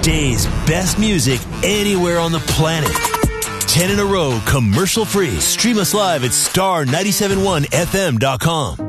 Today's best music anywhere on the planet. 10 in a row, commercial free. Stream us live at star971fm.com.